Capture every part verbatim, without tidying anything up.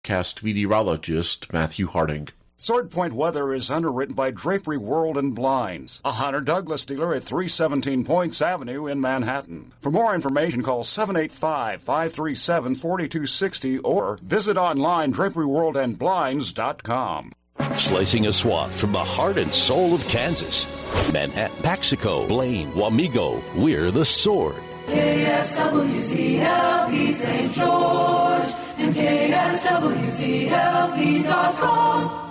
Cast meteorologist Matthew Harding. Sword Point Weather is underwritten by Drapery World and Blinds, a Hunter Douglas dealer at three seventeen Points Avenue in Manhattan. For more information, call seven eight five, five three seven, four two six zero or visit online drapery world and blinds dot com. Slicing a swath from the heart and soul of Kansas. Manhattan, Paxico, Blaine, Wamego, we're the Sword. K S W C L P Saint George and K S W C L P dot com.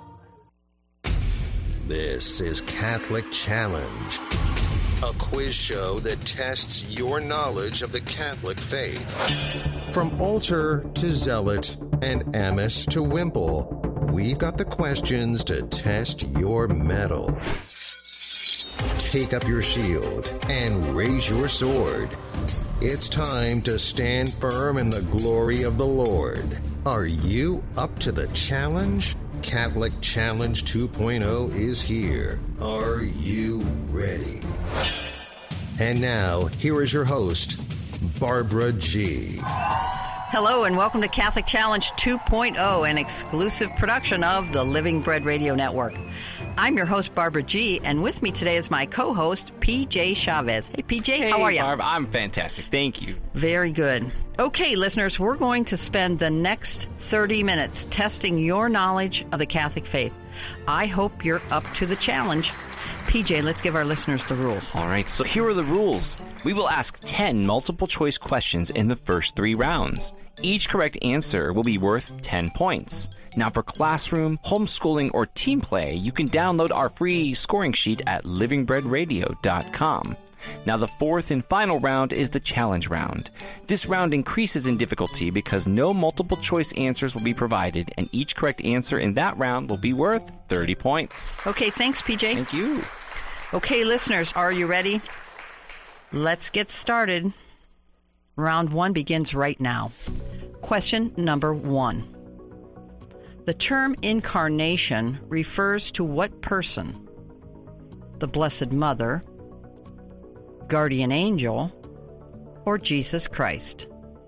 This is Catholic Challenge, a quiz show that tests your knowledge of the Catholic faith. From altar to zealot and amice to wimple, we've got the questions to test your mettle. Take up your shield and raise your sword. It's time to stand firm in the glory of the Lord. Are you up to the challenge? Catholic Challenge two point oh is here. Are you ready? And now, here is your host, Barbara G. Hello and welcome to Catholic Challenge two point oh, an exclusive production of the Living Bread Radio Network. I'm your host, Barbara G., and with me today is my co-host, P J Chavez. Hey, P J, hey, how are you? Barb, I'm fantastic. Thank you. Very good. Okay, listeners, we're going to spend the next thirty minutes testing your knowledge of the Catholic faith. I hope you're up to the challenge. P J, let's give our listeners the rules. All right, so here are the rules. We will ask ten multiple-choice questions in the first three rounds. Each correct answer will be worth ten points. Now, for classroom, homeschooling, or team play, you can download our free scoring sheet at living bread radio dot com. Now, the fourth and final round is the challenge round. This round increases in difficulty because no multiple-choice answers will be provided, and each correct answer in that round will be worth thirty points. Okay, thanks, P J. Thank you. Okay, listeners, are you ready? Let's get started. Round one begins right now. Question number one. The term incarnation refers to what person? The Blessed Mother, guardian angel, or Jesus Christ?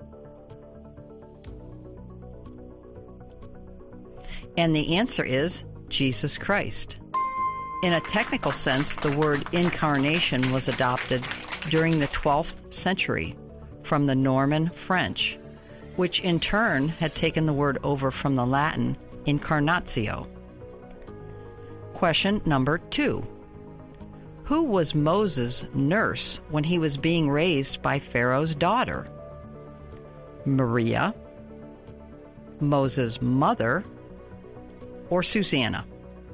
And the answer is Jesus Christ. In a technical sense, the word incarnation was adopted during the twelfth century from the Norman French, which in turn had taken the word over from the Latin incarnatio. Question number two. Who was Moses' nurse when he was being raised by Pharaoh's daughter? Maria, Moses' mother, or Susanna?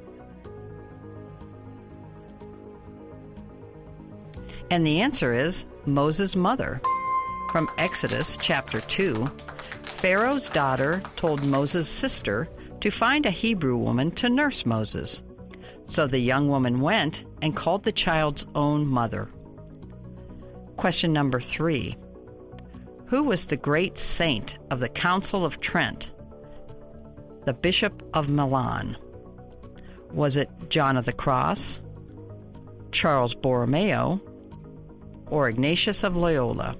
And the answer is Moses' mother. From Exodus chapter two, Pharaoh's daughter told Moses' sister to find a Hebrew woman to nurse Moses. So the young woman went and called the child's own mother. Question number three. Who was the great saint of the Council of Trent, the Bishop of Milan? Was it John of the Cross, Charles Borromeo, or Ignatius of Loyola?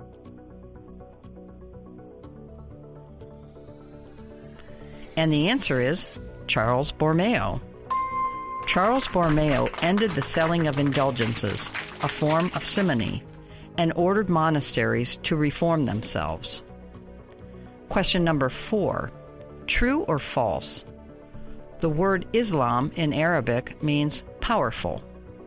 And the answer is Charles Borromeo. Charles Borromeo ended the selling of indulgences, a form of simony, and ordered monasteries to reform themselves. Question number four. True or false? The word Islam in Arabic means powerful.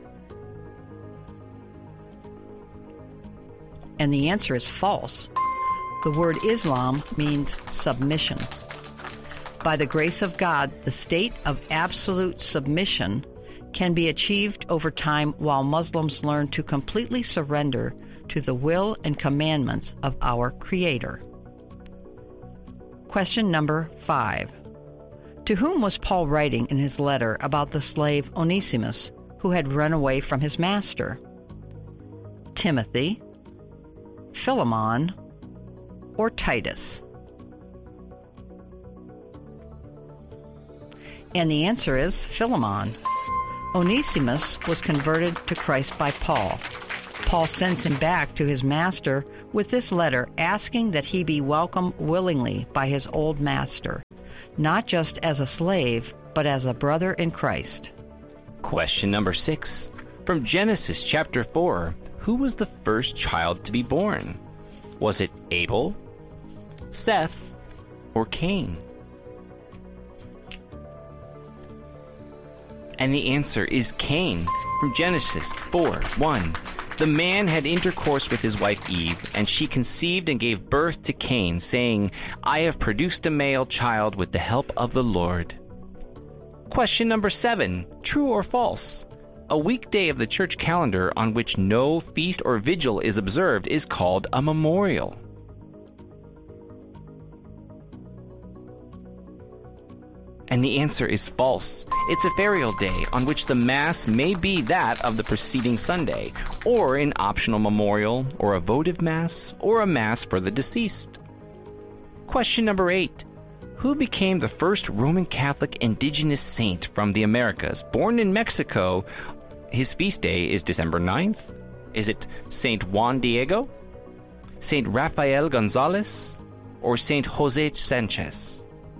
And the answer is false. The word Islam means submission. By the grace of God, the state of absolute submission can be achieved over time while Muslims learn to completely surrender to the will and commandments of our Creator. Question number five. To whom was Paul writing in his letter about the slave Onesimus, who had run away from his master? Timothy, Philemon, or Titus? And the answer is Philemon. Onesimus was converted to Christ by Paul. Paul sends him back to his master with this letter asking that he be welcomed willingly by his old master, not just as a slave, but as a brother in Christ. Question number six. From Genesis chapter four, who was the first child to be born? Was it Abel, Seth, or Cain? And the answer is Cain. From Genesis four one. The man had intercourse with his wife Eve, and she conceived and gave birth to Cain, saying, I have produced a male child with the help of the Lord. Question number seven. True or false? A weekday of the church calendar on which no feast or vigil is observed is called a memorial. And the answer is false. It's a ferial day on which the Mass may be that of the preceding Sunday, or an optional memorial, or a votive Mass, or a Mass for the deceased. Question number eight. Who became the first Roman Catholic indigenous saint from the Americas, born in Mexico? His feast day is December ninth. Is it Saint Juan Diego, Saint Rafael Gonzalez, or Saint Jose Sanchez?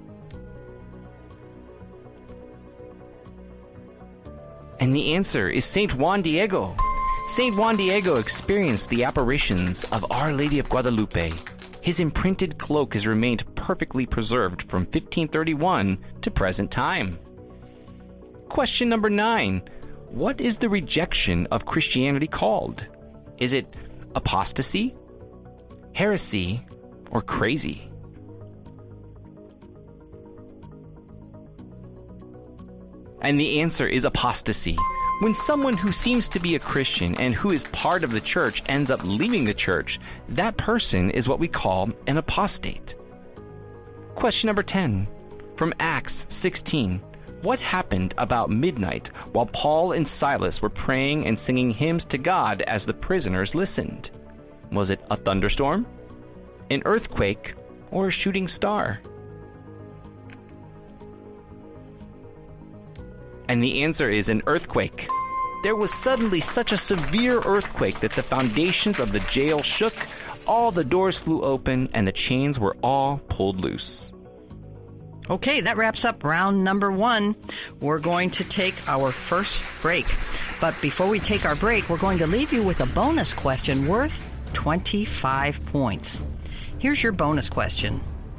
And the answer is Saint Juan Diego. Saint Juan Diego experienced the apparitions of Our Lady of Guadalupe. His imprinted cloak has remained perfectly preserved from fifteen thirty-one to present time. Question number nine. What is the rejection of Christianity called? Is it apostasy, heresy, or crazy? And the answer is apostasy. When someone who seems to be a Christian and who is part of the church ends up leaving the church, that person is what we call an apostate. Question number ten. From Acts sixteen. What happened about midnight while Paul and Silas were praying and singing hymns to God as the prisoners listened? Was it a thunderstorm, an earthquake, or a shooting star? And the answer is an earthquake. There was suddenly such a severe earthquake that the foundations of the jail shook, all the doors flew open, and the chains were all pulled loose. Okay, that wraps up round number one. We're going to take our first break. But before we take our break, we're going to leave you with a bonus question worth twenty-five points. Here's your bonus question.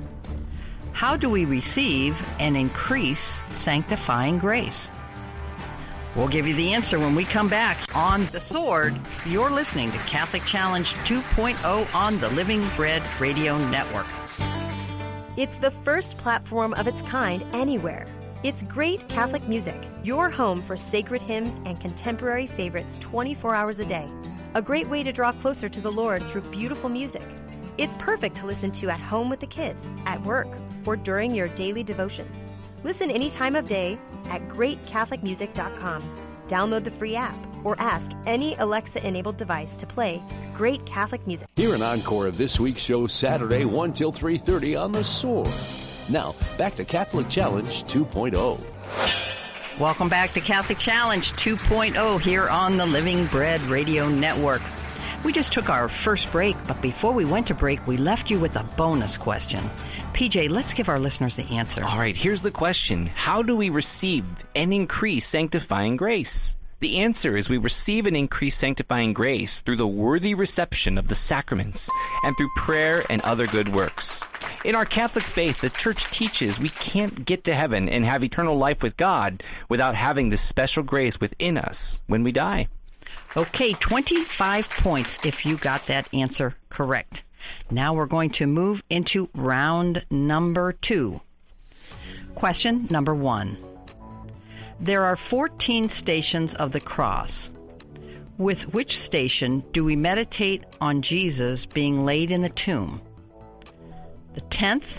How do we receive and increase sanctifying grace? We'll give you the answer when we come back on The Sword. You're listening to Catholic Challenge two point oh on the Living Bread Radio Network. It's the first platform of its kind anywhere. It's great Catholic music, your home for sacred hymns and contemporary favorites twenty-four hours a day. A great way to draw closer to the Lord through beautiful music. It's perfect to listen to at home with the kids, at work, or during your daily devotions. Listen any time of day at great catholic music dot com. Download the free app or ask any Alexa-enabled device to play great Catholic music. Hear an encore of this week's show Saturday, one till three thirty on The Sword. Now, back to Catholic Challenge two point oh. Welcome back to Catholic Challenge two point oh here on the Living Bread Radio Network. We just took our first break, but before we went to break, we left you with a bonus question. P J, let's give our listeners the answer. All right, here's the question. How do we receive and increase sanctifying grace? The answer is we receive and increase sanctifying grace through the worthy reception of the sacraments and through prayer and other good works. In our Catholic faith, the Church teaches we can't get to heaven and have eternal life with God without having this special grace within us when we die. Okay, twenty-five points if you got that answer correct. Now we're going to move into round number two. Question number one. There are fourteen stations of the cross. With which station do we meditate on Jesus being laid in the tomb? The tenth,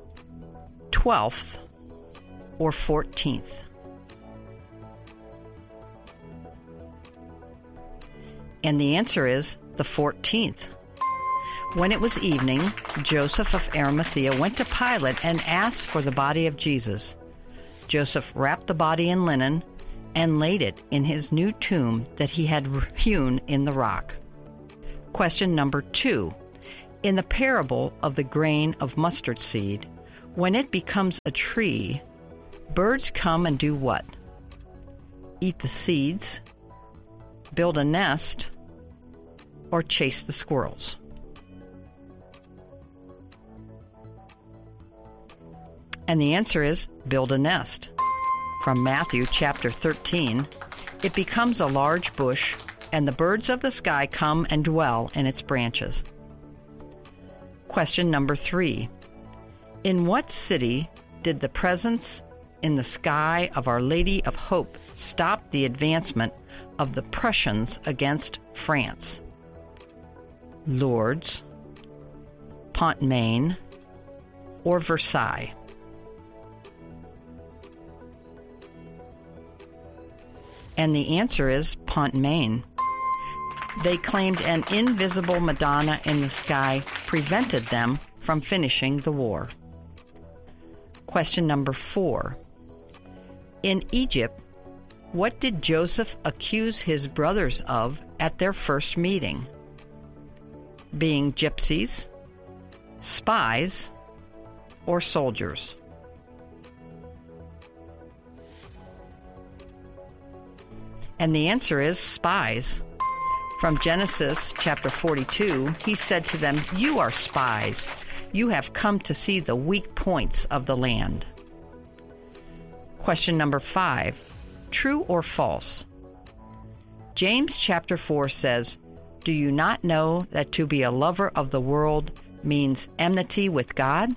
twelfth, or fourteenth? And the answer is the fourteenth. When it was evening, Joseph of Arimathea went to Pilate and asked for the body of Jesus. Joseph wrapped the body in linen and laid it in his new tomb that he had hewn in the rock. Question number two. In the parable of the grain of mustard seed, when it becomes a tree, birds come and do what? Eat the seeds, build a nest, or chase the squirrels? And the answer is build a nest. From Matthew chapter thirteen, it becomes a large bush, and the birds of the sky come and dwell in its branches. Question number three. In what city did the presence in the sky of Our Lady of Hope stop the advancement of the Prussians against France? Lourdes, Pont-Main, or Versailles? And the answer is Pont-Main. They claimed an invisible Madonna in the sky prevented them from finishing the war. Question number four. In Egypt, what did Joseph accuse his brothers of at their first meeting? Being gypsies, spies, or soldiers? And the answer is spies. From Genesis chapter forty-two, he said to them, "You are spies. You have come to see the weak points of the land." Question number five. True or false? James chapter four says, "Do you not know that to be a lover of the world means enmity with God?"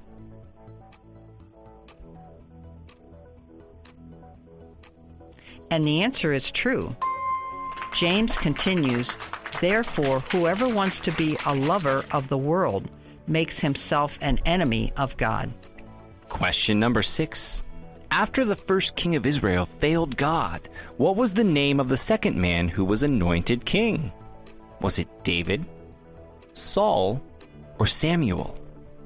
And the answer is true. James continues, "Therefore, whoever wants to be a lover of the world makes himself an enemy of God." Question number six. After the first king of Israel failed God, what was the name of the second man who was anointed king? Was it David, Saul, or Samuel?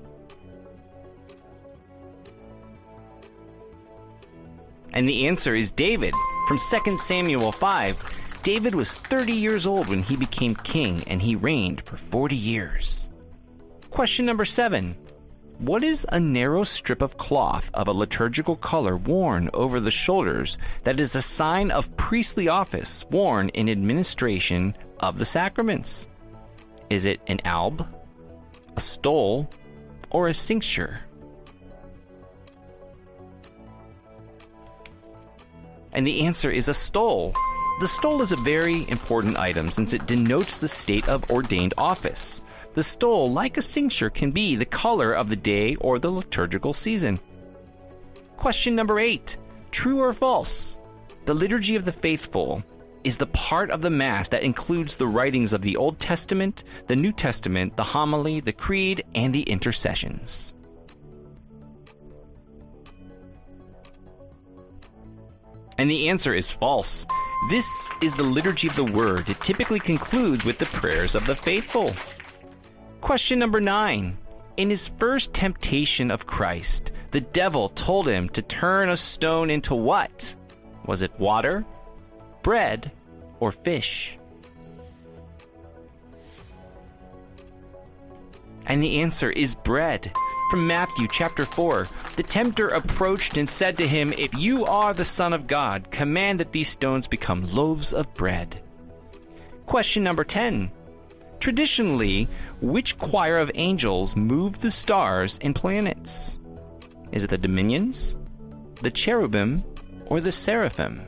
And the answer is David. From Second Samuel five, David was thirty years old when he became king, and he reigned for forty years. Question number seven. What is a narrow strip of cloth of a liturgical color worn over the shoulders that is a sign of priestly office worn in administration of the sacraments? Is it an alb, a stole, or a cincture? And the answer is a stole. The stole is a very important item since it denotes the state of ordained office. The stole, like a cincture, can be the color of the day or the liturgical season. Question number eight. True or false? The Liturgy of the Faithful is the part of the Mass that includes the writings of the Old Testament, the New Testament, the homily, the creed, and the intercessions. And the answer is false. This is the Liturgy of the Word. It typically concludes with the prayers of the faithful. Question number nine. In his first temptation of Christ, the devil told him to turn a stone into what? Was it water, bread, or fish? And the answer is bread. From Matthew chapter four, the tempter approached and said to him, "If you are the Son of God, command that these stones become loaves of bread." Question number ten. Traditionally, which choir of angels moved the stars and planets? Is it the dominions, the cherubim, or the seraphim?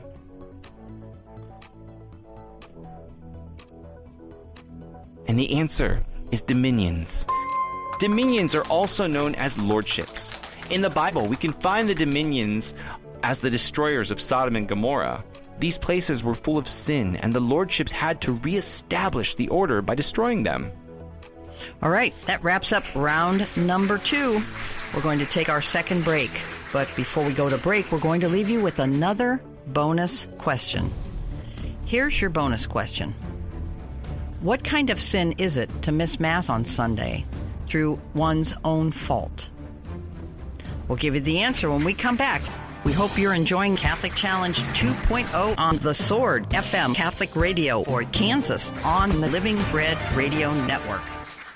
And the answer is dominions. Dominions are also known as lordships. In the Bible, we can find the dominions as the destroyers of Sodom and Gomorrah. These places were full of sin, and the lordships had to reestablish the order by destroying them. All right, that wraps up round number two. We're going to take our second break. But before we go to break, we're going to leave you with another bonus question. Here's your bonus question. What kind of sin is it to miss Mass on Sunday through one's own fault? We'll give you the answer when we come back. We hope you're enjoying Catholic Challenge two point oh on the Sword F M Catholic Radio or Kansas on the Living Bread Radio Network.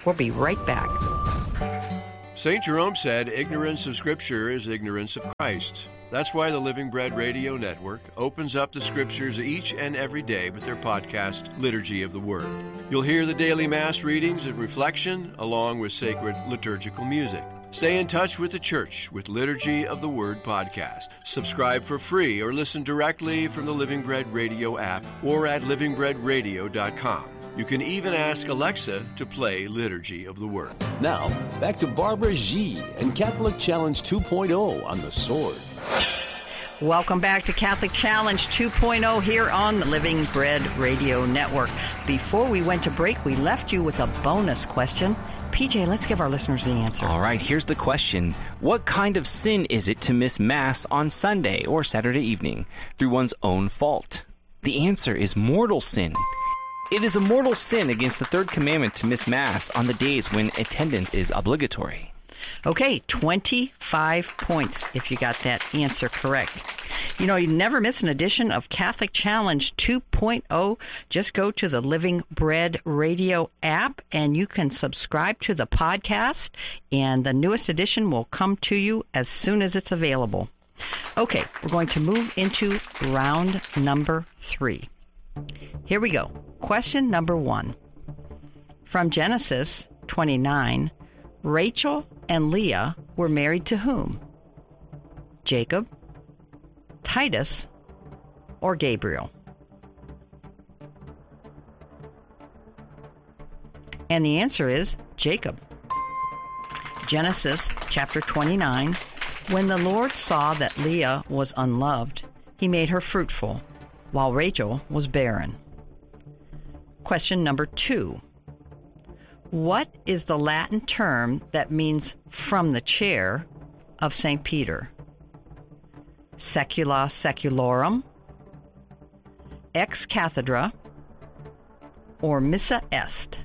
We'll be right back. Saint Jerome said, ignorance of Scripture is ignorance of Christ. That's why the Living Bread Radio Network opens up the Scriptures each and every day with their podcast, Liturgy of the Word. You'll hear the daily Mass readings and reflection, along with sacred liturgical music. Stay in touch with the Church with Liturgy of the Word podcast. Subscribe for free or listen directly from the Living Bread Radio app or at living bread radio dot com. You can even ask Alexa to play Liturgy of the Word. Now, back to Barbara G. and Catholic Challenge two point oh on the Sword. Welcome back to Catholic Challenge two point oh here on the Living Bread Radio Network. Before we went to break, we left you with a bonus question. P J, let's give our listeners the answer. All right, here's the question. What kind of sin is it to miss Mass on Sunday or Saturday evening through one's own fault? The answer is mortal sin. It is a mortal sin against the third commandment to miss Mass on the days when attendance is obligatory. Okay, twenty-five points if you got that answer correct. You know, you never miss an edition of Catholic Challenge two point oh. Just go to the Living Bread Radio app and you can subscribe to the podcast, and the newest edition will come to you as soon as it's available. Okay, we're going to move into round number three. Here we go. Question number one. From Genesis twenty-nine, Rachel and Leah were married to whom? Jacob, Titus, or Gabriel? And the answer is Jacob. Genesis chapter twenty-nine, when the Lord saw that Leah was unloved, he made her fruitful, while Rachel was barren. Question number two. What is the Latin term that means from the chair of Saint Peter? Secula seculorum, ex cathedra, or missa est?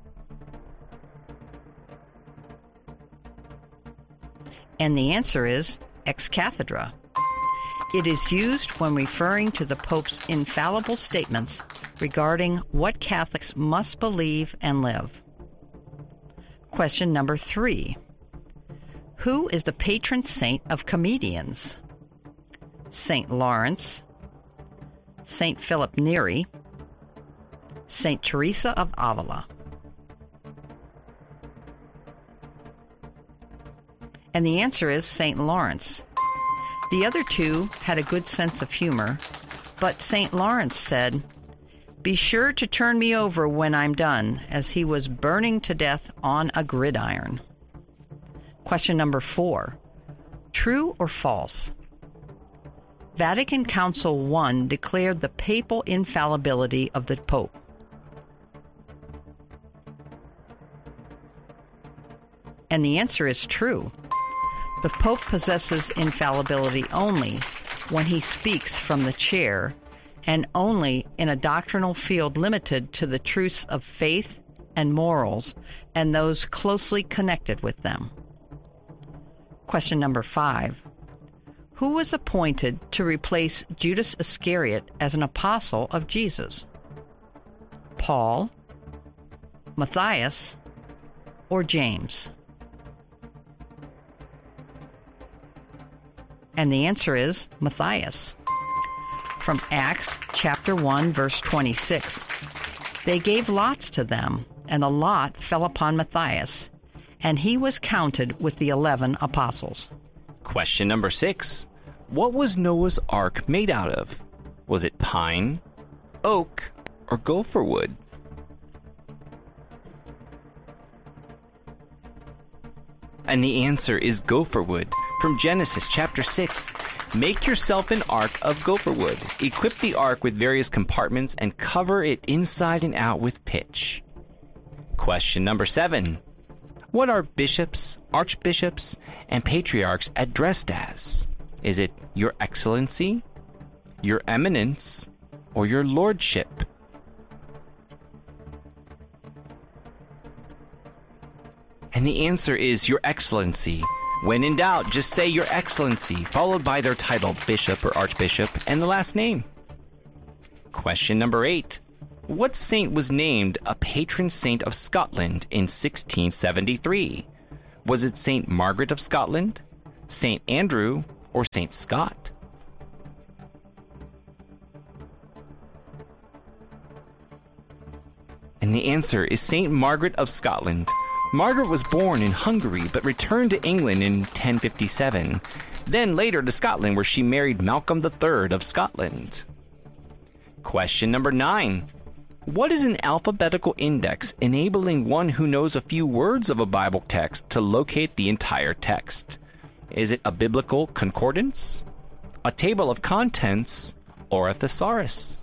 And the answer is ex cathedra. It is used when referring to the Pope's infallible statements regarding what Catholics must believe and live. Question number three. Who is the patron saint of comedians? Saint Lawrence, Saint Philip Neri, Saint Teresa of Avila. And the answer is Saint Lawrence. The other two had a good sense of humor, but Saint Lawrence said, "Be sure to turn me over when I'm done," as he was burning to death on a gridiron. Question number four. True or false? Vatican Council one declared the papal infallibility of the Pope. And the answer is true. The Pope possesses infallibility only when he speaks from the chair, and only in a doctrinal field limited to the truths of faith and morals and those closely connected with them. Question number five. Who was appointed to replace Judas Iscariot as an apostle of Jesus? Paul, Matthias, or James? And the answer is Matthias. From Acts chapter one, verse twenty-six. They gave lots to them, and the lot fell upon Matthias, and he was counted with the eleven apostles. Question number six. What was Noah's Ark made out of? Was it pine, oak, or gopher wood? And the answer is gopher wood. From Genesis chapter six. Make yourself an ark of gopher wood. Equip the ark with various compartments and cover it inside and out with pitch. Question number seven. What are bishops, archbishops, and patriarchs addressed as? Is it Your Excellency, Your Eminence, or Your Lordship? And the answer is Your Excellency. When in doubt, just say Your Excellency, followed by their title, bishop or archbishop, and the last name. Question number eight. What saint was named a patron saint of Scotland in sixteen seventy-three? Was it Saint Margaret of Scotland, Saint Andrew, or Saint Scott? And the answer is Saint Margaret of Scotland. Margaret was born in Hungary but returned to England in ten fifty-seven, then later to Scotland where she married Malcolm the Third of Scotland. Question number nine. What is an alphabetical index enabling one who knows a few words of a Bible text to locate the entire text? Is it a biblical concordance, a table of contents, or a thesaurus?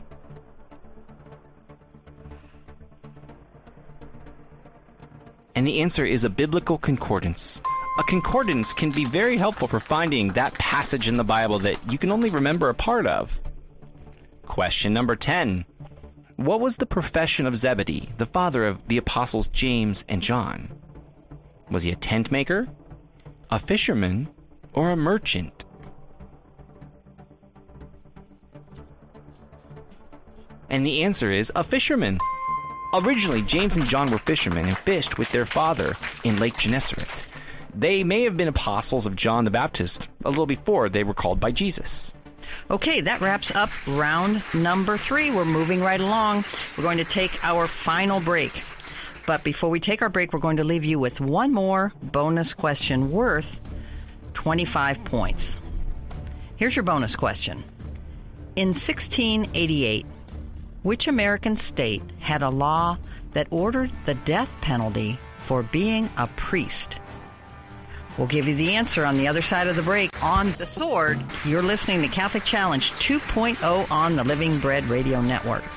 And the answer is a biblical concordance. A concordance can be very helpful for finding that passage in the Bible that you can only remember a part of. Question number ten. What was the profession of Zebedee, the father of the apostles James and John? Was he a tent maker, a fisherman, or a merchant? And the answer is a fisherman. Originally, James and John were fishermen and fished with their father in Lake Gennesaret. They may have been apostles of John the Baptist a little before they were called by Jesus. Okay, that wraps up round number three. We're moving right along. We're going to take our final break. But before we take our break, we're going to leave you with one more bonus question worth twenty-five points. Here's your bonus question. In sixteen eighty-eight, which American state had a law that ordered the death penalty for being a priest? We'll give you the answer on the other side of the break on The Sword. You're listening to Catholic Challenge two point oh on the Living Bread Radio Network.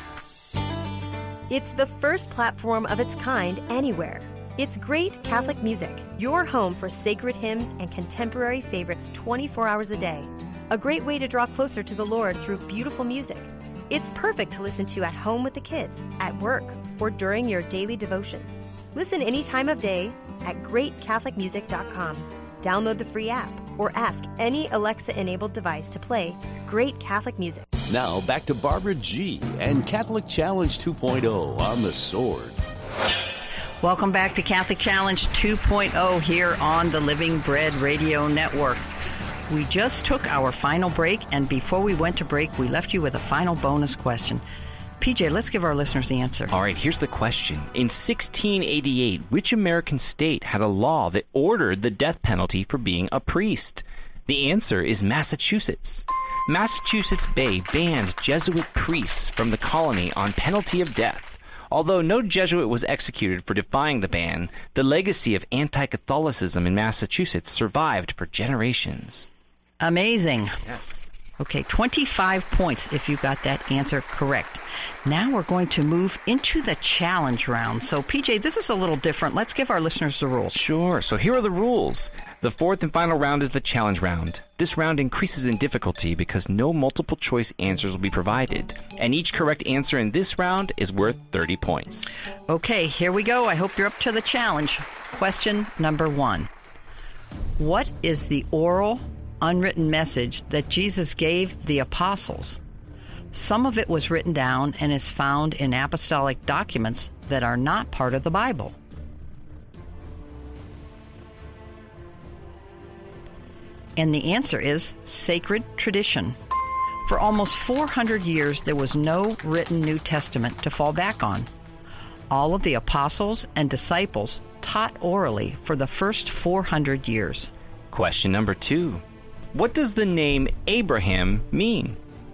It's the first platform of its kind anywhere. It's great Catholic music, your home for sacred hymns and contemporary favorites twenty-four hours a day. A great way to draw closer to the Lord through beautiful music. It's perfect to listen to at home with the kids, at work, or during your daily devotions. Listen any time of day at great catholic music dot com. Download the free app or ask any Alexa-enabled device to play Great Catholic Music. Now back to Barbara G. and Catholic Challenge two point oh on The Sword. Welcome back to Catholic Challenge two point oh here on the Living Bread Radio Network. We just took our final break, and before we went to break, we left you with a final bonus question. P J, let's give our listeners the answer. All right, here's the question. In sixteen eighty-eight, which American state had a law that ordered the death penalty for being a priest? The answer is Massachusetts. Massachusetts Bay banned Jesuit priests from the colony on penalty of death. Although no Jesuit was executed for defying the ban, the legacy of anti-Catholicism in Massachusetts survived for generations. Amazing. Yes. Okay, twenty-five points if you got that answer correct. Now we're going to move into the challenge round. So, P J, this is a little different. Let's give our listeners the rules. Sure. So here are the rules. The fourth and final round is the challenge round. This round increases in difficulty because no multiple choice answers will be provided. And each correct answer in this round is worth thirty points. Okay, here we go. I hope you're up to the challenge. Question number one. What is the oral, unwritten message that Jesus gave the apostles? Some of it was written down and is found in apostolic documents that are not part of the Bible. And the answer is sacred tradition. For almost four hundred years, there was no written New Testament to fall back on. All of the apostles and disciples taught orally for the first four hundred years. Question number two. What does the name Abraham mean?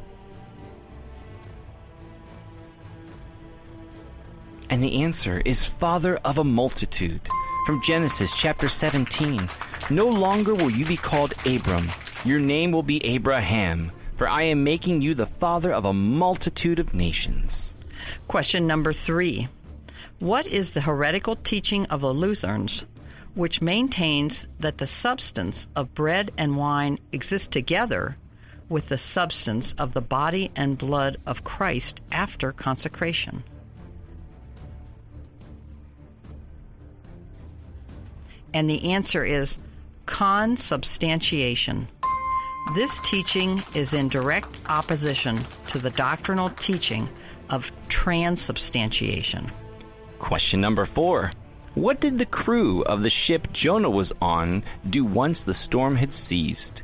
And the answer is father of a multitude. From Genesis chapter seventeen, no longer will you be called Abram. Your name will be Abraham, for I am making you the father of a multitude of nations. Question number three. What is the heretical teaching of the Lutherans, which maintains that the substance of bread and wine exist together with the substance of the body and blood of Christ after consecration? And the answer is consubstantiation. This teaching is in direct opposition to the doctrinal teaching of transubstantiation. Question number four. What did the crew of the ship Jonah was on do once the storm had ceased?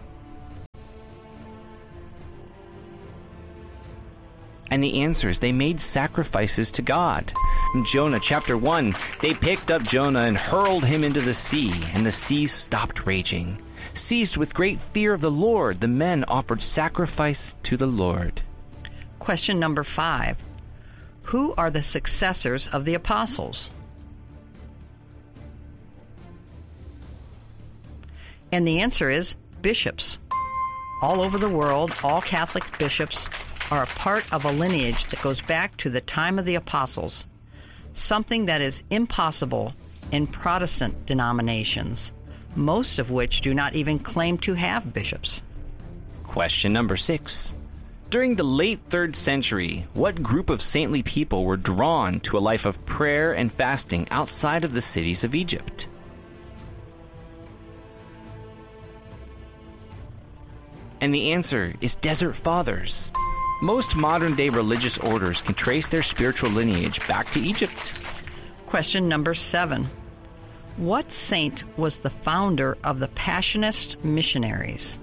And the answer is they made sacrifices to God. In Jonah chapter one, they picked up Jonah and hurled him into the sea, and the sea stopped raging. Seized with great fear of the Lord, the men offered sacrifice to the Lord. Question number five. Who are the successors of the apostles? And the answer is bishops. All over the world, all Catholic bishops are a part of a lineage that goes back to the time of the apostles, something that is impossible in Protestant denominations, most of which do not even claim to have bishops. Question number six. During the late third century, what group of saintly people were drawn to a life of prayer and fasting outside of the cities of Egypt? And the answer is Desert Fathers. Most modern-day religious orders can trace their spiritual lineage back to Egypt. Question number seven. What saint was the founder of the Passionist missionaries?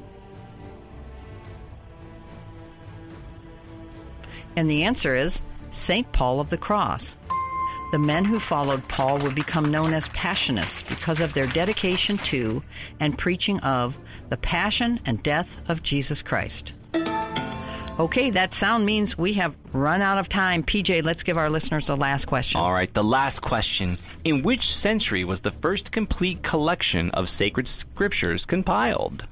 And the answer is Saint Paul of the Cross. The men who followed Paul would become known as Passionists because of their dedication to and preaching of the passion and death of Jesus Christ. Okay, that sound means we have run out of time. P J, let's give our listeners the last question. All right, the last question. In which century was the first complete collection of sacred scriptures compiled?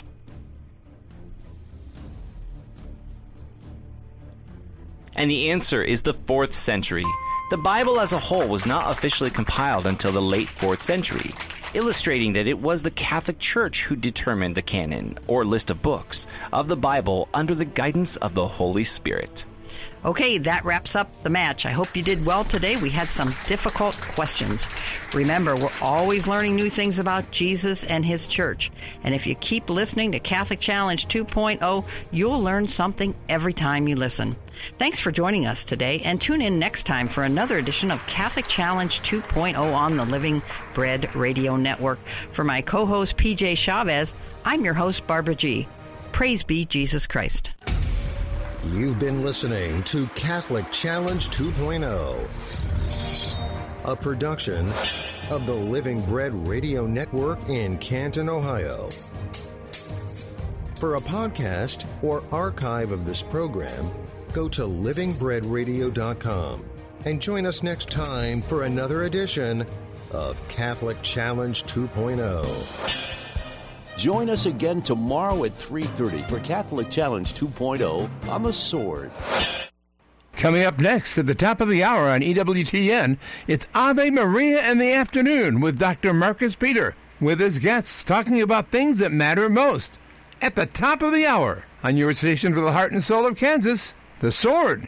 And the answer is the fourth century. The Bible as a whole was not officially compiled until the late fourth century, illustrating that it was the Catholic Church who determined the canon, or list of books, of the Bible under the guidance of the Holy Spirit. Okay, that wraps up the match. I hope you did well today. We had some difficult questions. Remember, we're always learning new things about Jesus and his church. And if you keep listening to Catholic Challenge two point oh, you'll learn something every time you listen. Thanks for joining us today, and tune in next time for another edition of Catholic Challenge two point oh on the Living Bread Radio Network. For my co-host P J Chavez, I'm your host Barbara G. Praise be Jesus Christ. You've been listening to Catholic Challenge two point oh, a production of the Living Bread Radio Network in Canton, Ohio. For a podcast or archive of this program, go to living bread radio dot com and join us next time for another edition of Catholic Challenge two point oh. Join us again tomorrow at three thirty for Catholic Challenge two point oh on The Sword. Coming up next at the top of the hour on E W T N, it's Ave Maria in the afternoon with Doctor Marcus Peter, with his guests talking about things that matter most. At the top of the hour on your station for the heart and soul of Kansas, The Sword.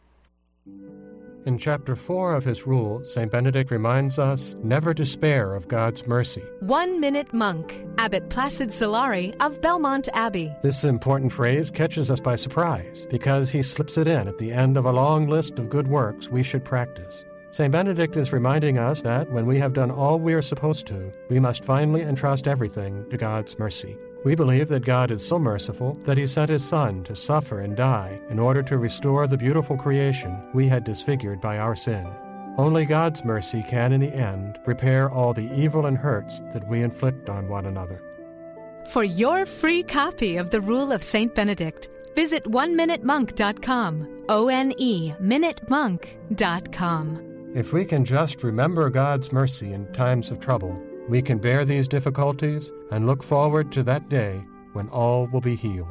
In Chapter four of his rule, Saint Benedict reminds us never despair of God's mercy. One Minute Monk, Abbot Placid Solari of Belmont Abbey. This important phrase catches us by surprise because he slips it in at the end of a long list of good works we should practice. Saint Benedict is reminding us that when we have done all we are supposed to, we must finally entrust everything to God's mercy. We believe that God is so merciful that he sent his Son to suffer and die in order to restore the beautiful creation we had disfigured by our sin. Only God's mercy can, in the end, repair all the evil and hurts that we inflict on one another. For your free copy of the Rule of Saint Benedict, visit one minute monk dot com, O N E, minute monk dot com. If we can just remember God's mercy in times of trouble, we can bear these difficulties and look forward to that day when all will be healed.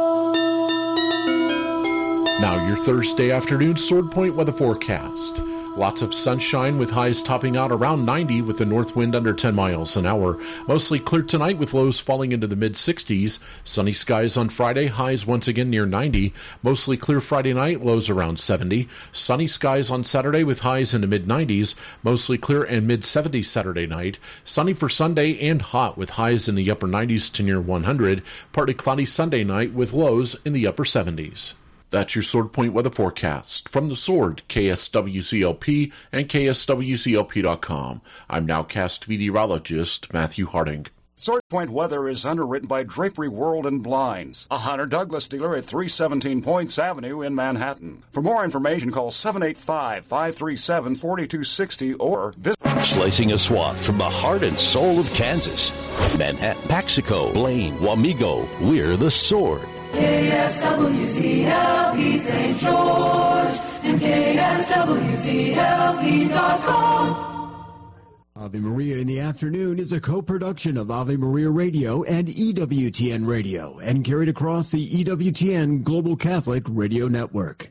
Now your Thursday afternoon Sword Point weather forecast. Lots of sunshine with highs topping out around ninety with a north wind under ten miles an hour. Mostly clear tonight with lows falling into the mid sixties. Sunny skies on Friday, highs once again near ninety. Mostly clear Friday night, lows around seventy. Sunny skies on Saturday with highs in the mid nineties. Mostly clear and mid seventies Saturday night. Sunny for Sunday and hot with highs in the upper nineties to near one hundred. Partly cloudy Sunday night with lows in the upper seventies. That's your Sword Point weather forecast. From the Sword, K S W C L P and K S W C L P dot com. I'm nowcast meteorologist Matthew Harding. Sword Point weather is underwritten by Drapery World and Blinds, a Hunter Douglas dealer at three seventeen Points Avenue in Manhattan. For more information, call seven eight five, five three seven, four two six zero or visit... Slicing a swath from the heart and soul of Kansas. Manhattan, Paxico, Blaine, Wamego, we're the Sword. K S W C L P Saint George and K S W C L P dot com. Ave Maria in the Afternoon is a co-production of Ave Maria Radio and E W T N Radio and carried across the E W T N Global Catholic Radio Network.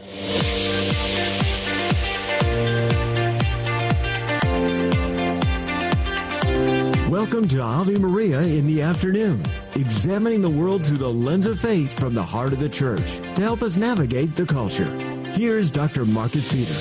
Welcome to Ave Maria in the Afternoon, examining the world through the lens of faith from the heart of the church to help us navigate the culture. Here's Doctor Marcus Peter.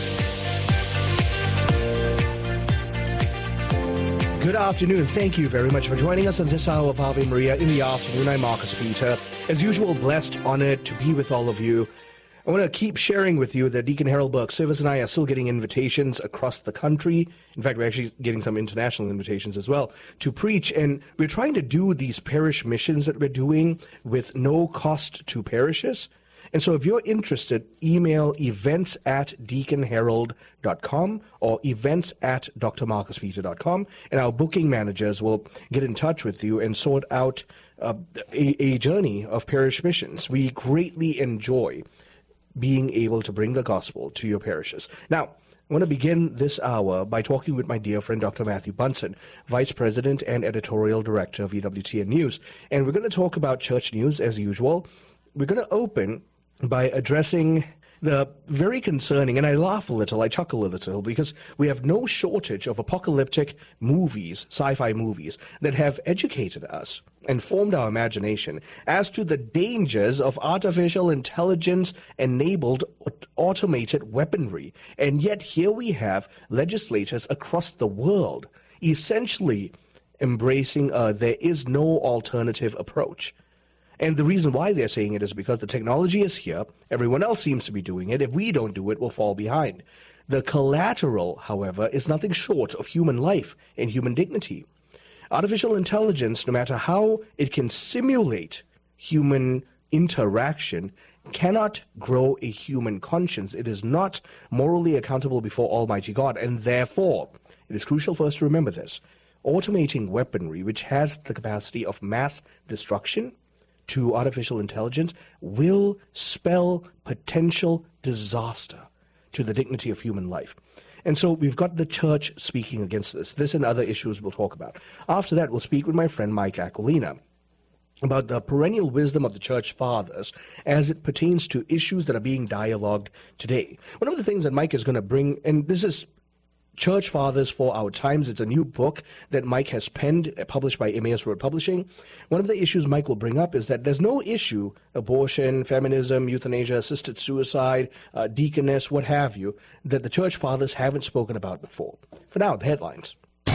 Good afternoon. Thank you very much for joining us on this hour of Ave Maria in the Afternoon. I'm Marcus Peter. As usual, blessed, honored to be with all of you. I want to keep sharing with you that Deacon Harold Burke Service and I are still getting invitations across the country. In fact, we're actually getting some international invitations as well to preach. And we're trying to do these parish missions that we're doing with no cost to parishes. And so if you're interested, email events at deacon harold dot com or events at d r marcus peter dot com, and our booking managers will get in touch with you and sort out uh, a, a journey of parish missions. We greatly enjoy being able to bring the gospel to your parishes. Now, I want to begin this hour by talking with my dear friend, Doctor Matthew Bunson, Vice President and Editorial Director of E W T N News. And we're going to talk about church news as usual. We're going to open by addressing the very concerning, and I laugh a little, I chuckle a little, because we have no shortage of apocalyptic movies, sci-fi movies, that have educated us and formed our imagination as to the dangers of artificial intelligence-enabled automated weaponry. And yet here we have legislators across the world essentially embracing a there is no alternative approach. And the reason why they're saying it is because the technology is here. Everyone else seems to be doing it. If we don't do it, we'll fall behind. The collateral, however, is nothing short of human life and human dignity. Artificial intelligence, no matter how it can simulate human interaction, cannot grow a human conscience. It is not morally accountable before Almighty God. And therefore, it is crucial for us to remember this. Automating weaponry, which has the capacity of mass destruction, to artificial intelligence will spell potential disaster to the dignity of human life. And so we've got the church speaking against this. This and other issues we'll talk about. After that, we'll speak with my friend Mike Aquilina about the perennial wisdom of the church fathers as it pertains to issues that are being dialogued today. One of the things that Mike is going to bring, and this is Church Fathers for Our Times. It's a new book that Mike has penned, published by Emmaus Road Publishing. One of the issues Mike will bring up is that there's no issue, abortion, feminism, euthanasia, assisted suicide, uh, deaconess, what have you, that the Church Fathers haven't spoken about before. For now, the headlines.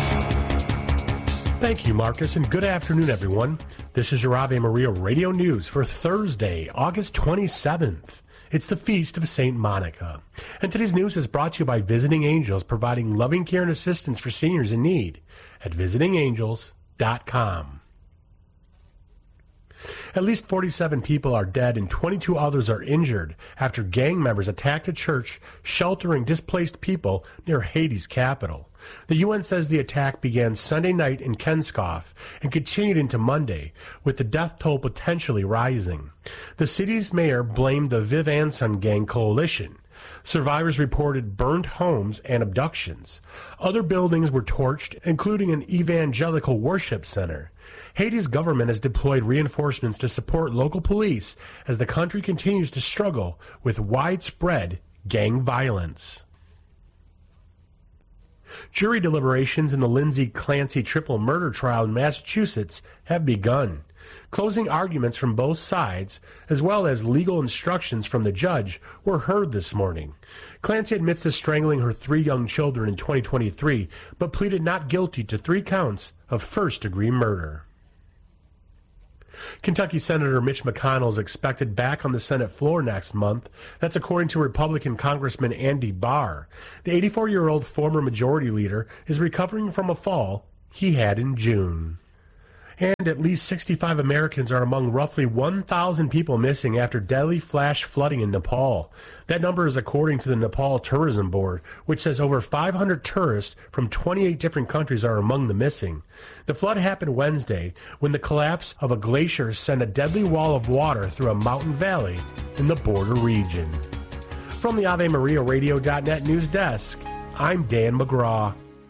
Thank you, Marcus, and good afternoon, everyone. This is your Ave Maria Radio News for Thursday, August twenty-seventh. It's the Feast of Saint Monica. And today's news is brought to you by Visiting Angels, providing loving care and assistance for seniors in need at visiting angels dot com. At least forty-seven people are dead and twenty-two others are injured after gang members attacked a church sheltering displaced people near Haiti's capital. The U N says the attack began Sunday night in Kenskoff and continued into Monday, with the death toll potentially rising. The city's mayor blamed the Viv Anson gang coalition. Survivors reported burned homes and abductions. Other buildings were torched, including an evangelical worship center. Haiti's government has deployed reinforcements to support local police as the country continues to struggle with widespread gang violence. Jury deliberations in the Lindsay Clancy triple murder trial in Massachusetts have begun. Closing arguments from both sides, as well as legal instructions from the judge, were heard this morning. Clancy admits to strangling her three young children in twenty twenty-three, but pleaded not guilty to three counts of first-degree murder. Kentucky Senator Mitch McConnell is expected back on the Senate floor next month. That's according to Republican Congressman Andy Barr. The eighty-four-year-old former majority leader is recovering from a fall he had in June. And at least sixty-five Americans are among roughly one thousand people missing after deadly flash flooding in Nepal. That number is according to the Nepal Tourism Board, which says over five hundred tourists from twenty-eight different countries are among the missing. The flood happened Wednesday when the collapse of a glacier sent a deadly wall of water through a mountain valley in the border region. From the Ave Maria Radio dot net news desk, I'm Dan McGraw.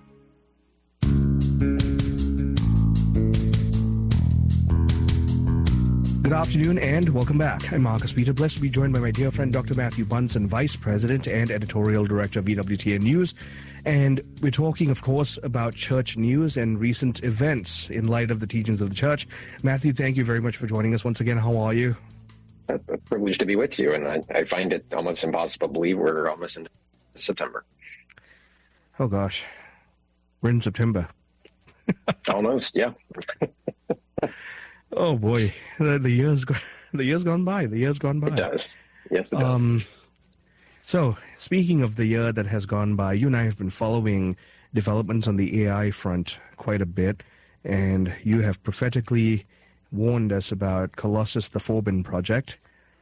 Good afternoon and welcome back. I'm Marcus Peter, blessed to be joined by my dear friend Doctor Matthew Bunson, Vice President and Editorial Director of E W T N News. And we're talking, of course, about church news and recent events in light of the teachings of the church. Matthew, thank you very much for joining us once again. How are you? A privilege to be with you, and I, I find it almost impossible to believe we're almost in September. Oh, gosh. We're in September. Almost, yeah. Oh boy, the, the years the years gone by. The years gone by. It does. Yes, it does. Um, so, speaking of the year that has gone by, you and I have been following developments on the A I front quite a bit, and you have prophetically warned us about Colossus, the Forbin project,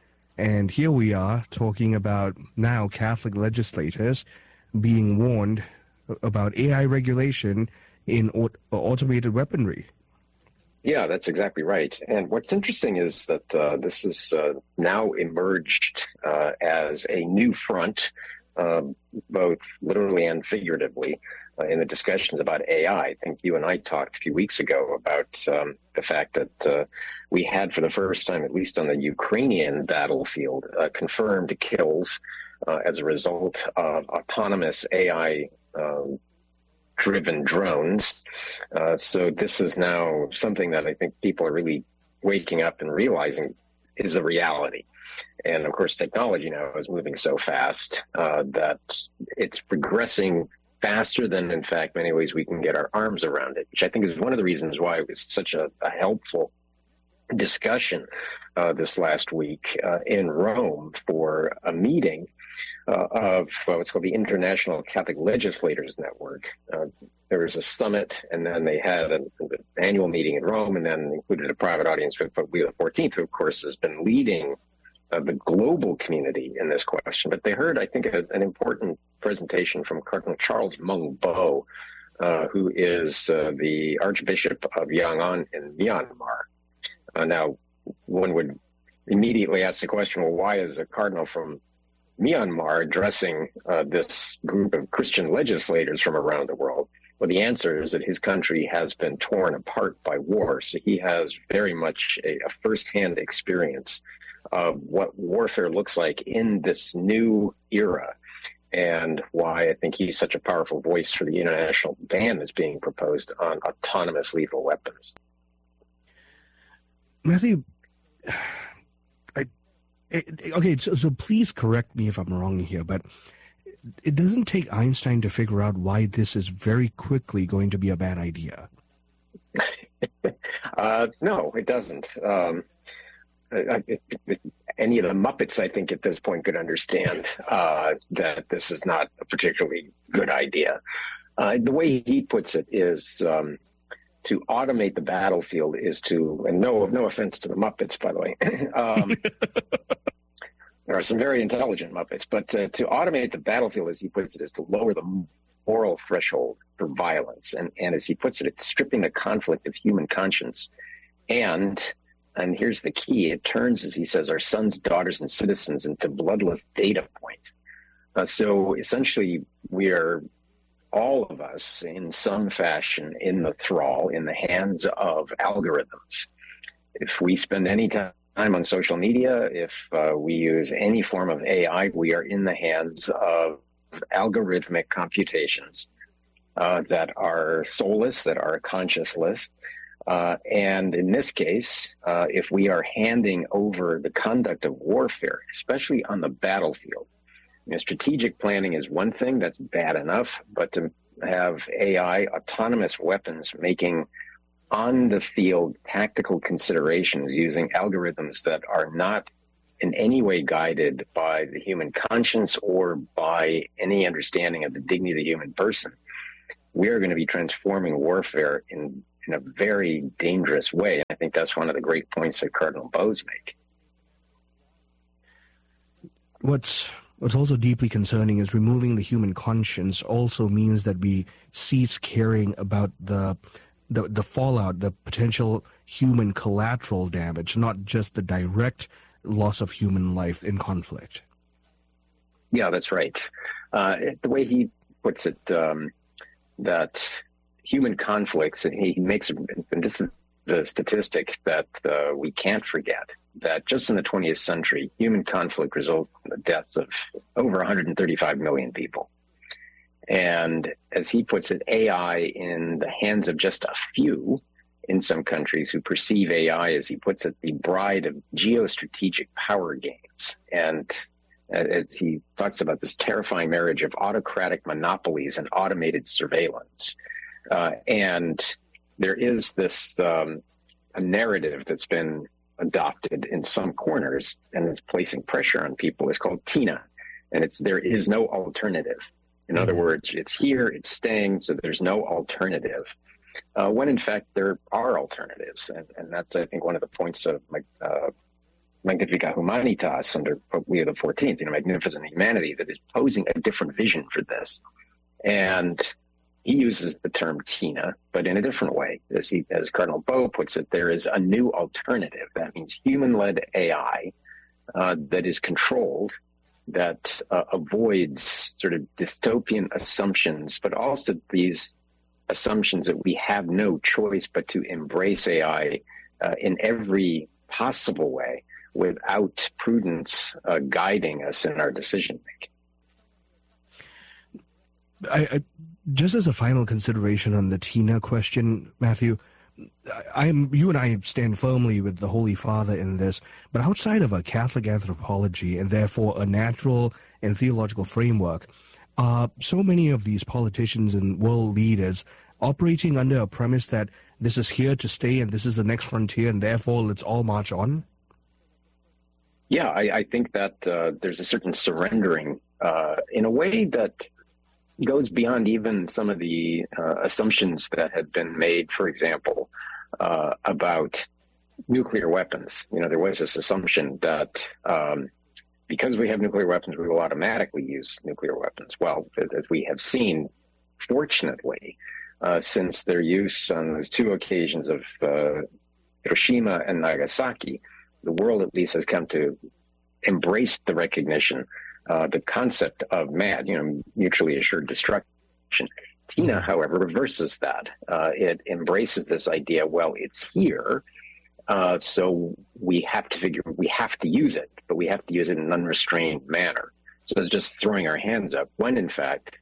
and here we are talking about now Catholic legislators being warned about A I regulation in aut- automated weaponry. Yeah, that's exactly right. And what's interesting is that uh, this has uh, now emerged uh, as a new front, uh, both literally and figuratively, uh, in the discussions about A I. I think you and I talked a few weeks ago about um, the fact that uh, we had, for the first time, at least on the Ukrainian battlefield, uh, confirmed kills uh, as a result of autonomous A I um driven drones. Uh, so this is now something that I think people are really waking up and realizing is a reality. And of course, technology now is moving so fast uh, that it's progressing faster than, in fact, many ways we can get our arms around it, which I think is one of the reasons why it was such a, a helpful discussion uh, this last week uh, in Rome for a meeting Uh, of uh, what's called the International Catholic Legislators Network. Uh, there was a summit, and then they had an, an annual meeting in Rome, and then included a private audience with Pope Leo the fourteenth, who, of course, has been leading uh, the global community in this question. But they heard, I think, a, an important presentation from Cardinal Charles Mung Bo, uh, who is uh, the Archbishop of Yangon in Myanmar. Uh, now, one would immediately ask the question, well, why is a cardinal from Myanmar addressing uh, this group of Christian legislators from around the world? Well, the answer is that his country has been torn apart by war, so he has very much a, a firsthand experience of what warfare looks like in this new era, and why I think he's such a powerful voice for the international ban that's being proposed on autonomous lethal weapons. Matthew, okay, so, so please correct me if I'm wrong here, but it doesn't take Einstein to figure out why this is very quickly going to be a bad idea. uh, no, it doesn't. Um, I, it, it, any of the Muppets, I think, at this point could understand uh, that this is not a particularly good idea. Uh, the way he puts it is um, to automate the battlefield is to, and no, no offense to the Muppets, by the way. um, There are some very intelligent Muppets, but uh, to automate the battlefield, as he puts it, is to lower the moral threshold for violence. And, and as he puts it, it's stripping the conflict of human conscience. And, and here's the key, it turns, as he says, our sons, daughters, and citizens into bloodless data points. Uh, so essentially, we are, all of us, in some fashion, in the thrall, in the hands of algorithms. If we spend any time time on social media, if uh, we use any form of A I, we are in the hands of algorithmic computations. uh, that are soulless, that are conscienceless. Uh, and in this case, uh, if we are handing over the conduct of warfare, especially on the battlefield, you know, strategic planning is one thing, that's bad enough, but to have A I, autonomous weapons, making on the field tactical considerations using algorithms that are not in any way guided by the human conscience or by any understanding of the dignity of the human person, we are going to be transforming warfare in, in a very dangerous way. And I think that's one of the great points that Cardinal Bowes make. What's What's also deeply concerning is removing the human conscience also means that we cease caring about the the, the fallout, the potential human collateral damage, not just the direct loss of human life in conflict. Yeah, that's right. Uh, the way he puts it, um, that human conflicts, and he makes, and this is the statistic that uh, we can't forget, that just in the twentieth century, human conflict resulted in the deaths of over one hundred thirty-five million people. And as he puts it, A I in the hands of just a few in some countries who perceive A I, as he puts it, the bride of geostrategic power games. And as he talks about this terrifying marriage of autocratic monopolies and automated surveillance. Uh, and there is this um, a narrative that's been adopted in some corners and is placing pressure on people. It's called TINA, and it's there is no alternative. In other words, it's here, it's staying, so there's no alternative. Uh, when in fact there are alternatives, and, and that's I think one of the points of uh, Magnificat Humanitas under Pope Leo the fourteenth, you know, Magnificent Humanity, that is posing a different vision for this. And he uses the term TINA, but in a different way. As, he, as Cardinal Bowe puts it, there is a new alternative. That means human-led A I uh, that is controlled, that uh, avoids sort of dystopian assumptions, but also these assumptions that we have no choice but to embrace A I uh, in every possible way without prudence uh, guiding us in our decision-making. I, I, just as a final consideration on the TINA question, Matthew, I am you and I stand firmly with the Holy Father in this, but outside of a Catholic anthropology and therefore a natural and theological framework, are so many of these politicians and world leaders operating under a premise that this is here to stay and this is the next frontier and therefore let's all march on? Yeah, I, I think that uh, there's a certain surrendering uh, in a way that goes beyond even some of the uh, assumptions that have been made, for example, uh, about nuclear weapons. You know, there was this assumption that um, because we have nuclear weapons, we will automatically use nuclear weapons. Well, as we have seen, fortunately, uh, since their use on those two occasions of uh, Hiroshima and Nagasaki, the world at least has come to embrace the recognition Uh, the concept of MAD, you know, mutually assured destruction. TINA, however, reverses that. Uh, it embraces this idea, well, it's here, uh, so we have to figure, we have to use it, but we have to use it in an unrestrained manner. So it's just throwing our hands up, when in fact,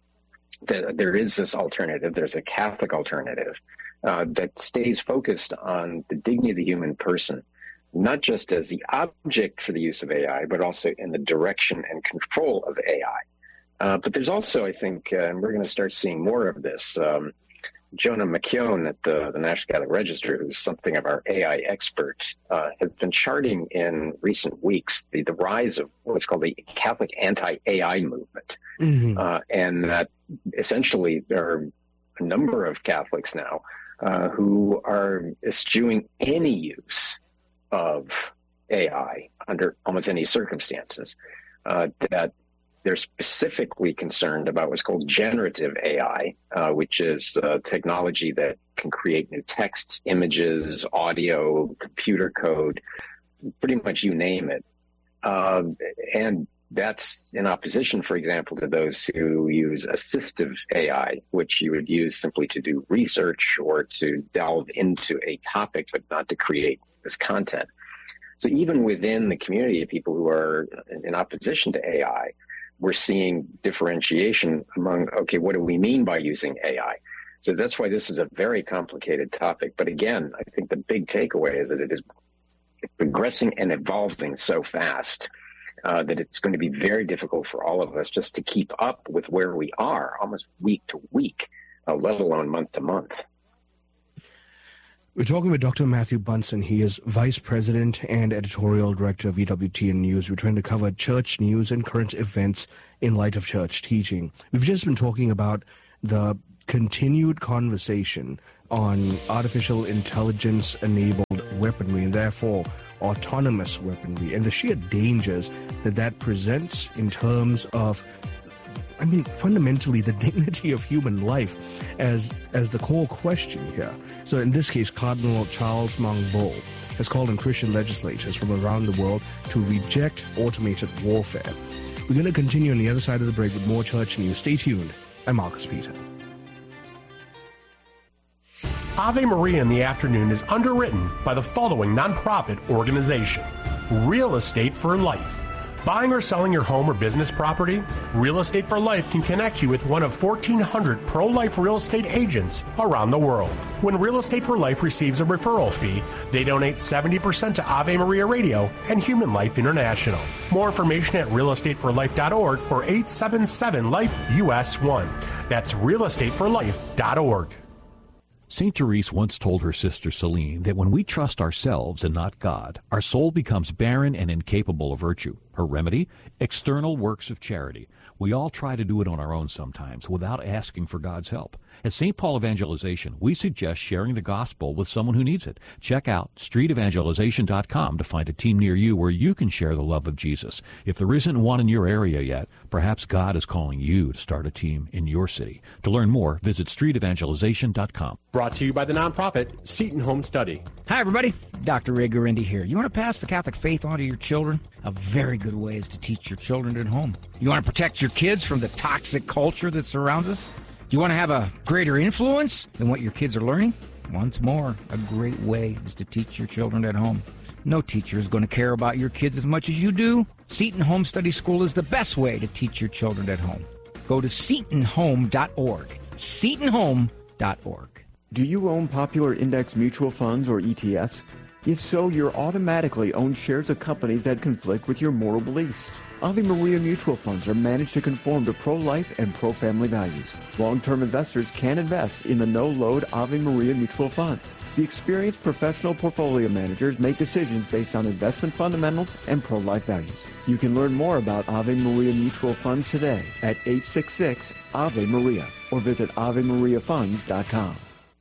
the, there is this alternative, there's a Catholic alternative uh, that stays focused on the dignity of the human person, not just as the object for the use of A I, but also in the direction and control of A I. Uh, but there's also, I think, uh, and we're going to start seeing more of this, um, Jonah McKeown at the, the National Catholic Register, who's something of our A I expert, uh, has been charting in recent weeks the, the rise of what's called the Catholic anti-A I movement. Mm-hmm. Uh, and that essentially there are a number of Catholics now uh, who are eschewing any use of A I under almost any circumstances, uh, that they're specifically concerned about what's called generative A I, uh, which is uh, technology that can create new texts, images, audio, computer code, pretty much you name it. Uh, and that's in opposition, for example, to those who use assistive A I, which you would use simply to do research or to delve into a topic, but not to create this content. So even within the community of people who are in opposition to A I, we're seeing differentiation among, okay, what do we mean by using A I? So that's why this is a very complicated topic. But again, I think the big takeaway is that it is progressing and evolving so fast uh, that it's going to be very difficult for all of us just to keep up with where we are almost week to week, uh, let alone month to month. We're talking with Doctor Matthew Bunson. He is Vice President and Editorial Director of E W T N News. We're trying to cover church news and current events in light of church teaching. We've just been talking about the continued conversation on artificial intelligence-enabled weaponry and therefore autonomous weaponry and the sheer dangers that that presents in terms of, I mean, fundamentally the dignity of human life as as the core question here. So in this case, Cardinal Charles Maung Bo has called on Christian legislators from around the world to reject automated warfare. We're going to continue on the other side of the break with more church news. Stay tuned. I'm Marcus Peter. Ave Maria in the Afternoon is underwritten by the following nonprofit organization: Real Estate for Life. Buying or selling your home or business property? Real Estate for Life can connect you with one of fourteen hundred pro-life real estate agents around the world. When Real Estate for Life receives a referral fee, they donate seventy percent to Ave Maria Radio and Human Life International. More information at real estate for life dot org or eight seven seven life U S one. That's real estate for life dot org. Saint Therese once told her sister Celine that when we trust ourselves and not God, our soul becomes barren and incapable of virtue. Her remedy? External works of charity. We all try to do it on our own sometimes without asking for God's help. At Saint Paul Evangelization, we suggest sharing the gospel with someone who needs it. Check out street evangelization dot com to find a team near you where you can share the love of Jesus. If there isn't one in your area yet, perhaps God is calling you to start a team in your city. To learn more, visit street evangelization dot com. Brought to you by the nonprofit Seton Home Study. Hi, everybody. Doctor Ray Guarendi here. You want to pass the Catholic faith on to your children? A very good way is to teach your children at home. You want to protect your kids from the toxic culture that surrounds us? Do you want to have a greater influence than what your kids are learning? Once more, a great way is to teach your children at home. No teacher is going to care about your kids as much as you do. Seton Home Study School is the best way to teach your children at home. Go to seton home dot org. seton home dot org. Do you own popular index mutual funds or E T Fs? If so, you're automatically owned shares of companies that conflict with your moral beliefs. Ave Maria mutual funds are managed to conform to pro-life and pro-family values. Long-term investors can invest in the no-load Ave Maria mutual funds. The experienced professional portfolio managers make decisions based on investment fundamentals and pro-life values. You can learn more about Ave Maria mutual funds today at eight six six Ave Maria or visit ave maria funds dot com.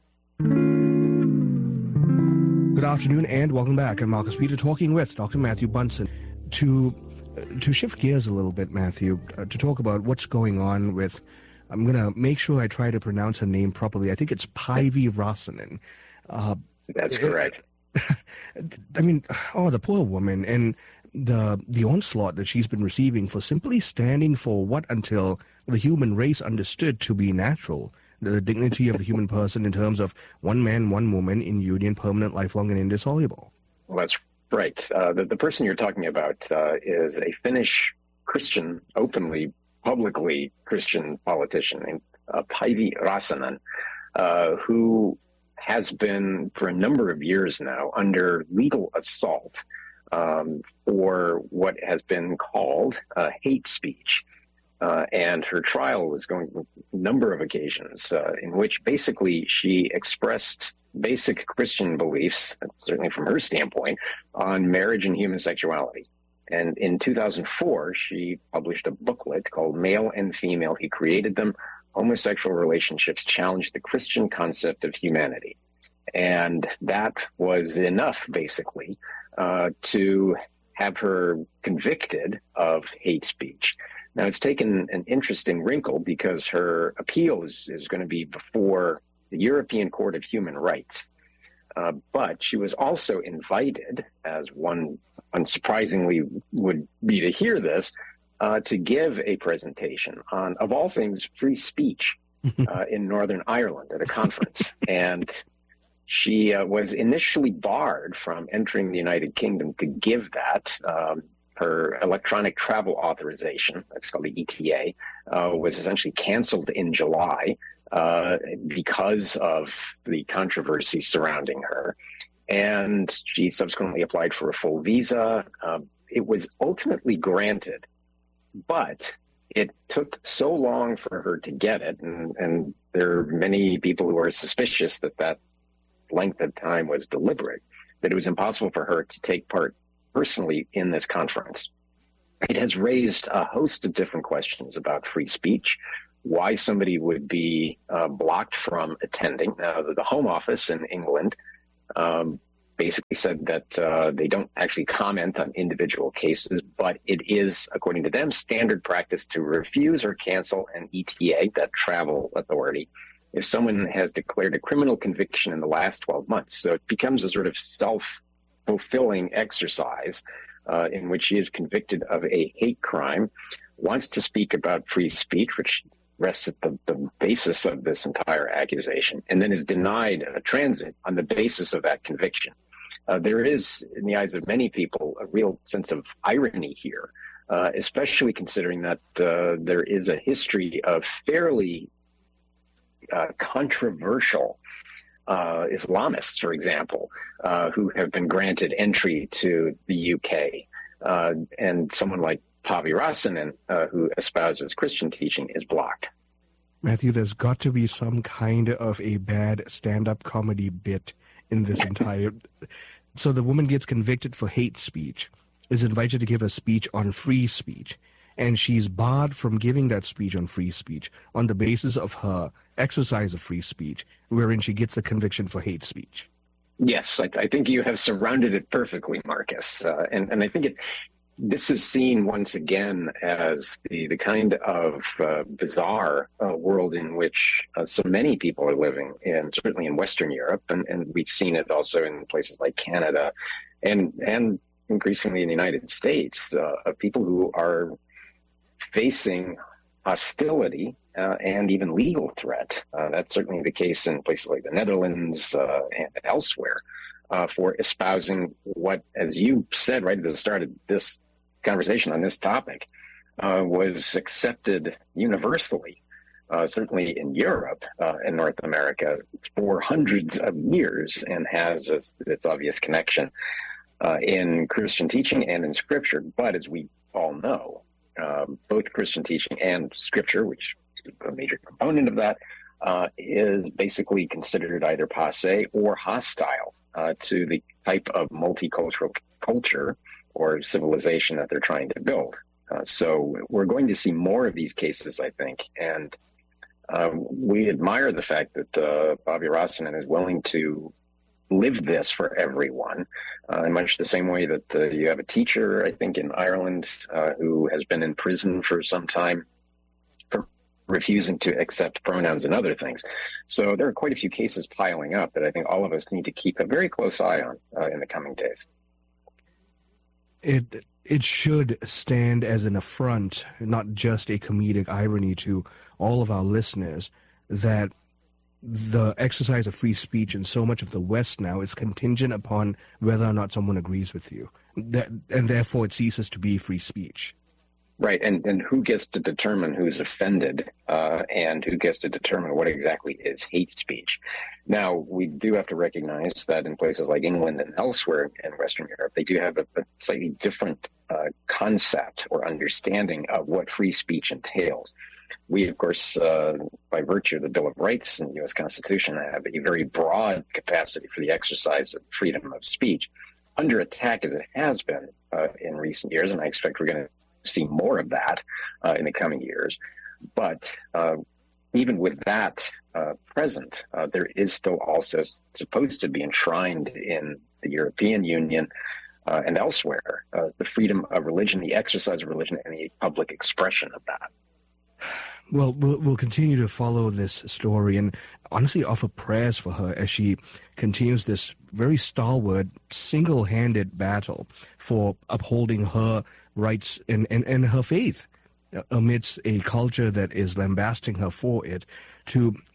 Good afternoon and welcome back. I'm Marcus Peter talking with Doctor Matthew Bunson. To to shift gears a little bit, Matthew, uh, to talk about what's going on with, I'm going to make sure I try to pronounce her name properly. I think it's Päivi Räsänen. Uh, That's correct. I mean, oh, the poor woman and the the onslaught that she's been receiving for simply standing for what until the human race understood to be natural, the dignity of the human person in terms of one man, one woman in union, permanent, lifelong, and indissoluble. Well, that's right. Uh, the, the person you're talking about uh, is a Finnish Christian, openly, publicly Christian politician named uh, Päivi Räsänen, uh, who has been for a number of years now under legal assault um, for what has been called uh, hate speech. Uh, and her trial was going through a number of occasions uh, in which basically she expressed basic Christian beliefs, certainly from her standpoint, on marriage and human sexuality. And in two thousand four, she published a booklet called Male and Female, He Created Them, Homosexual Relationships Challenge the Christian Concept of Humanity. And that was enough, basically, uh, to have her convicted of hate speech. Now, it's taken an interesting wrinkle because her appeal is, is going to be before the European Court of Human Rights. Uh, but she was also invited, as one unsurprisingly would be to hear this, uh, to give a presentation on, of all things, free speech uh, in Northern Ireland at a conference. And she uh, was initially barred from entering the United Kingdom to give that. Um, her electronic travel authorization, that's called the E T A, uh, was essentially canceled in July uh, because of the controversy surrounding her. And she subsequently applied for a full visa. Um, it was ultimately granted, but it took so long for her to get it, and, and there are many people who are suspicious that that length of time was deliberate, that it was impossible for her to take part personally in this conference. It has raised a host of different questions about free speech, why somebody would be uh, blocked from attending. Now, the, the Home Office in England um, basically said that uh, they don't actually comment on individual cases, but it is, according to them, standard practice to refuse or cancel an E T A, that travel authority, if someone has declared a criminal conviction in the last twelve months. So it becomes a sort of self-fulfilling exercise uh, in which he is convicted of a hate crime, wants to speak about free speech, which rests at the, the basis of this entire accusation, and then is denied a transit on the basis of that conviction. Uh, there is, in the eyes of many people, a real sense of irony here, uh, especially considering that uh, there is a history of fairly uh, controversial uh, Islamists, for example, uh, who have been granted entry to the U K. Uh, and someone like Pavi Rasanen, uh, who espouses Christian teaching, is blocked. Matthew, there's got to be some kind of a bad stand-up comedy bit in this entire... So the woman gets convicted for hate speech, is invited to give a speech on free speech, and she's barred from giving that speech on free speech on the basis of her exercise of free speech, wherein she gets the conviction for hate speech. Yes, I, I think you have surrounded it perfectly, Marcus. Uh, and, and I think it, this is seen once again as the, the kind of uh, bizarre uh, world in which uh, so many people are living, and certainly in Western Europe, and, and we've seen it also in places like Canada and and increasingly in the United States, uh, of people who are facing hostility uh, and even legal threat. Uh, that's certainly the case in places like the Netherlands uh, and elsewhere uh, for espousing what, as you said right at the start of this conversation on this topic, uh, was accepted universally, uh, certainly in Europe uh, and North America, for hundreds of years, and has its, its obvious connection uh, in Christian teaching and in Scripture. But as we all know, um, both Christian teaching and Scripture, which is a major component of that, uh, is basically considered either passé or hostile uh, to the type of multicultural culture or civilization that they're trying to build. Uh, so we're going to see more of these cases, I think. And um, we admire the fact that uh, Pavi Rasanen is willing to live this for everyone, uh, in much the same way that uh, you have a teacher, I think, in Ireland uh, who has been in prison for some time for refusing to accept pronouns and other things. So there are quite a few cases piling up that I think all of us need to keep a very close eye on uh, in the coming days. It it should stand as an affront, not just a comedic irony, to all of our listeners, that the exercise of free speech in so much of the West now is contingent upon whether or not someone agrees with you, that, and therefore it ceases to be free speech. Right, and, and who gets to determine who's offended uh, and who gets to determine what exactly is hate speech? Now, we do have to recognize that in places like England and elsewhere in Western Europe, they do have a, a slightly different uh, concept or understanding of what free speech entails. We, of course, uh, by virtue of the Bill of Rights and the U S Constitution, have a very broad capacity for the exercise of freedom of speech, under attack as it has been uh, in recent years, and I expect we're going to see more of that uh, in the coming years. But uh, even with that uh, present, uh, there is still also supposed to be enshrined in the European Union uh, and elsewhere uh, the freedom of religion, the exercise of religion, and the public expression of that. Well, well, we'll continue to follow this story and honestly offer prayers for her as she continues this very stalwart, single-handed battle for upholding her rights and, and, and her faith amidst a culture that is lambasting her for it. To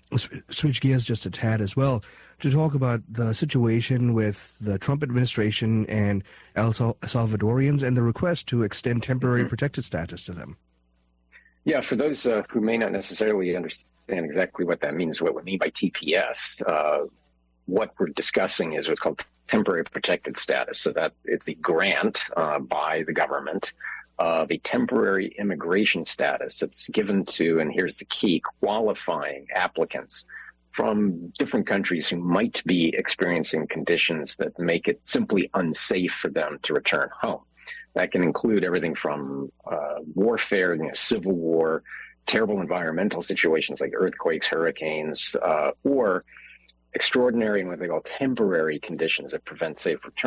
switch gears just a tad as well to talk about the situation with the Trump administration and El Salvadorians and the request to extend temporary mm-hmm. protected status to them. Yeah, for those uh, who may not necessarily understand exactly what that means, what we mean by T P S, uh, what we're discussing is what's called temporary protected status. So that it's a grant uh, by the government of a temporary immigration status that's given to, and here's the key, qualifying applicants from different countries who might be experiencing conditions that make it simply unsafe for them to return home. That can include everything from uh, warfare, you know, civil war, terrible environmental situations like earthquakes, hurricanes, uh, or extraordinary and what they call temporary conditions that prevent safe return.